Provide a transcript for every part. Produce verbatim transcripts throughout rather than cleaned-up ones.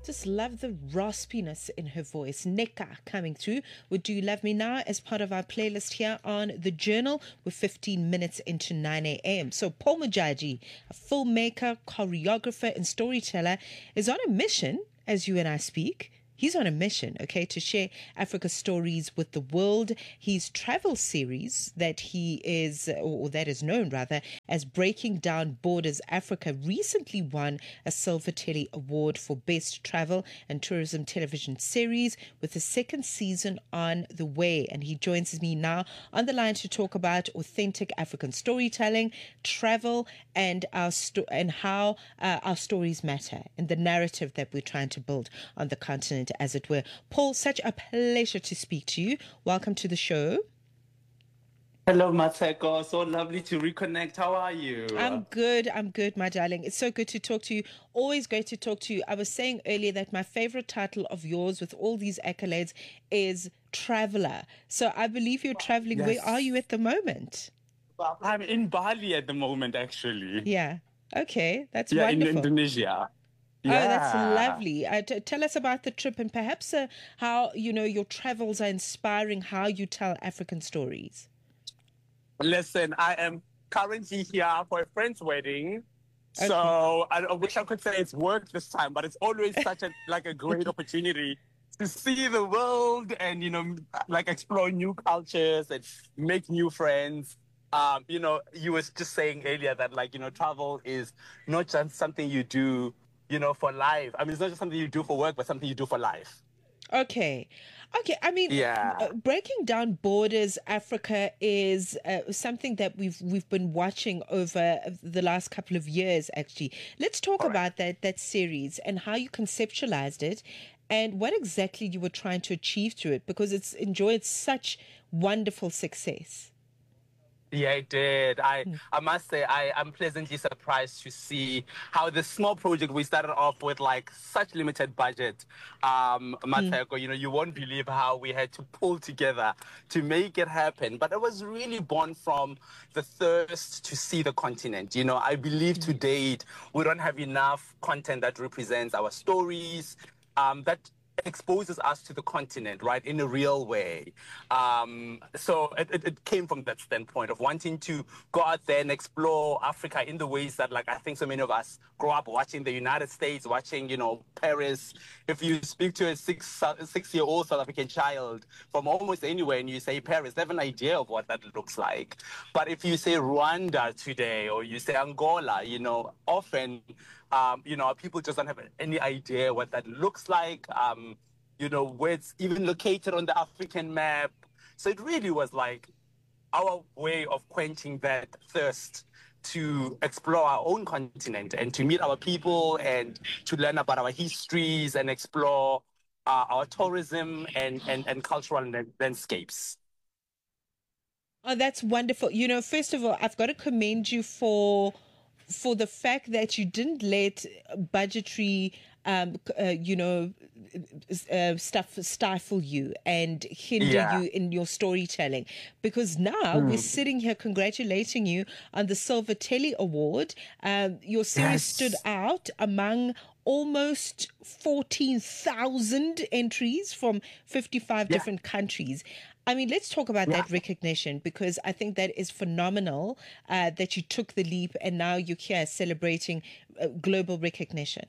Just love the raspiness in her voice. Neka coming through with Do You Love Me Now as part of our playlist here on The Journal. We're fifteen minutes into nine a.m. So Paul Mujaji, a filmmaker, choreographer, and storyteller, is on a mission as you and I speak. He's on a mission, okay, to share Africa stories with the world. His travel series that he is, or that is known rather, as Breaking Down Borders Africa, recently won a Silver Telly Award for Best Travel and Tourism Television Series with the second season on the way. And he joins me now on the line to talk about authentic African storytelling, travel, and our sto- and how uh, our stories matter and the narrative that we're trying to build on the continent, as it were. Paul, such a pleasure to speak to you. Welcome to the show. Hello, Mateko. So lovely to reconnect. How are you? I'm good. I'm good, my darling. It's so good to talk to you. Always great to talk to you. I was saying earlier that my favorite title of yours with all these accolades is Traveler. So I believe you're traveling. Yes. Where are you at the moment? I'm in Bali at the moment, actually. Yeah. Okay. That's yeah, wonderful. in Indonesia. Oh, Yeah. that's lovely. Uh, t- tell us about the trip and perhaps uh, how, you know, your travels are inspiring how you tell African stories. Listen, I am currently here for a friend's wedding. Okay. So I, I wish I could say it's work this time, but it's always such a like a great opportunity to see the world and, you know, like explore new cultures and make new friends. Um, you know, you were just saying earlier that, like, you know, travel is not just something you do, you know, for life. I mean, it's not just something you do for work, but something you do for life. Okay. Okay. I mean, yeah. uh, Breaking Down Borders Africa is uh, something that we've we've been watching over the last couple of years, actually. Let's talk All about right. that that series and how you conceptualized it and what exactly you were trying to achieve through it, because it's enjoyed such wonderful success. Yeah, it did. I, I must say, I, I'm pleasantly surprised to see how this small project we started off with, like, such limited budget, um, Mateko, mm. you know, you won't believe how we had to pull together to make it happen. But it was really born from the thirst to see the continent. You know, I believe to date, we don't have enough content that represents our stories, um, that exposes us to the continent, right, in a real way. Um, so it, it, it came from that standpoint of wanting to go out there and explore Africa in the ways that, like, I think so many of us grow up watching the United States, watching, you know, Paris. If you speak to a six, six-year-old South African child from almost anywhere and you say Paris, they have an idea of what that looks like. But if you say Rwanda today or you say Angola, you know, often Um, you know, people just don't have any idea what that looks like, um, you know, where it's even located on the African map. So it really was like our way of quenching that thirst to explore our own continent and to meet our people and to learn about our histories and explore uh, our tourism and, and, and cultural landscapes. Oh, that's wonderful. You know, first of all, I've got to commend you for for the fact that you didn't let budgetary, um, uh, you know, uh, stuff stifle you and hinder yeah. you in your storytelling. Because now mm. we're sitting here congratulating you on the Silver Telly Award. Um, your series yes. stood out among almost fourteen thousand entries from fifty-five yeah. different countries. I mean, let's talk about yeah. that recognition, because I think that is phenomenal uh, that you took the leap and now you're here celebrating uh, global recognition.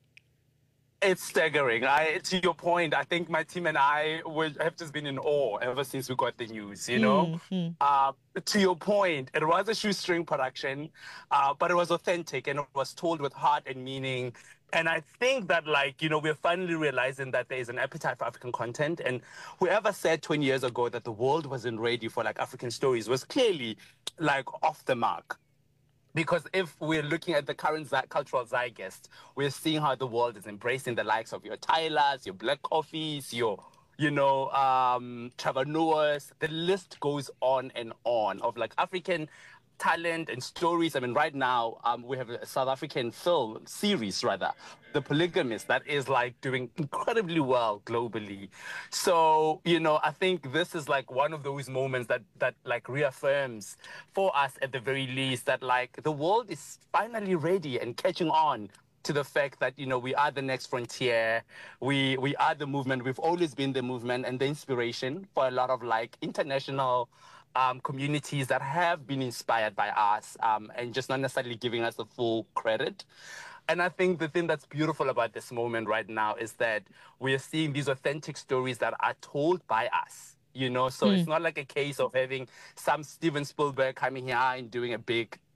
It's staggering. I, to your point, I think my team and I would have just been in awe ever since we got the news, you know? Mm-hmm. Uh, to your point, it was a shoestring production, uh, but it was authentic and it was told with heart and meaning. And I think that, like, you know, we're finally realizing that there is an appetite for African content. And whoever said twenty years ago that the world wasn't ready for, like, African stories was clearly, like, off the mark. Because if we're looking at the current z- cultural zeitgeist, we're seeing how the world is embracing the likes of your Tylers, your Black Coffees, your, you know, um, Trevor Noahs. The list goes on and on of, like, African talent and stories. I mean, right now, um, we have a South African film series, rather, The Polygamist, that is, like, doing incredibly well globally. So, you know, I think this is, like, one of those moments that, that like, reaffirms for us, at the very least, that, like, the world is finally ready and catching on to the fact that, you know, we are the next frontier. We we are the movement. We've always been the movement and the inspiration for a lot of like international um, communities that have been inspired by us um, and just not necessarily giving us the full credit. And I think the thing that's beautiful about this moment right now is that we are seeing these authentic stories that are told by us. You know, so mm. it's not like a case of having some Steven Spielberg coming here and doing a big